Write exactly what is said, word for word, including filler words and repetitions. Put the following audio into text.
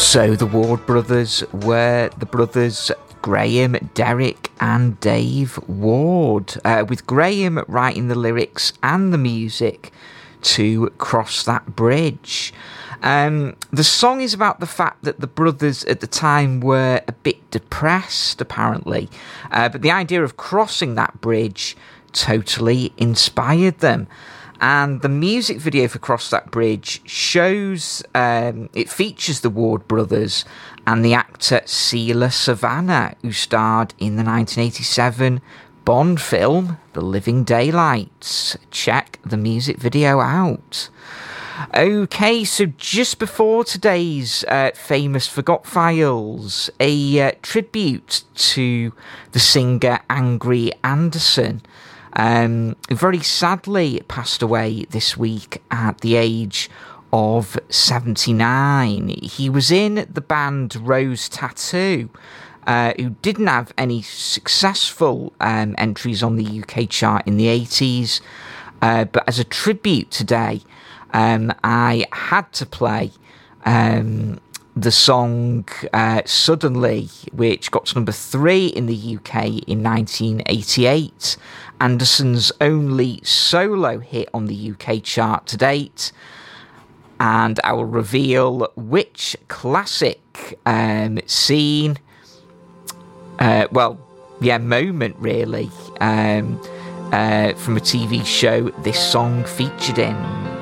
So the Ward brothers were the brothers Graham, Derek and Dave Ward, uh, with Graham writing the lyrics and the music to Cross That Bridge. Um, the song is about the fact that the brothers at the time were a bit depressed, apparently, uh, but the idea of crossing that bridge totally inspired them. And the music video for Cross That Bridge shows, um, it features the Ward brothers and the actor Celia Savannah, who starred in the nineteen eighty-seven Bond film, The Living Daylights. Check the music video out. Okay, so just before today's uh, famous Forgot Files, a uh, tribute to the singer Angry Anderson. Um, very sadly passed away this week at the age of seventy-nine. He was in the band Rose Tattoo, uh, who didn't have any successful um, entries on the U K chart in the eighties, uh, but as a tribute today, um, I had to play um, the song uh, Suddenly, which got to number three in the U K in nineteen eighty-eight, Anderson's only solo hit on the U K chart to date. And I will reveal which classic um, scene, uh, well, yeah, moment really, um, uh, from a T V show this song featured in.